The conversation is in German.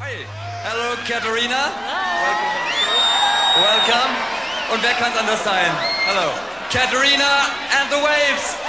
Hi. Hello, Katharina. Welcome. Und wer kann es anders sein? Hello. Katharina and the Waves.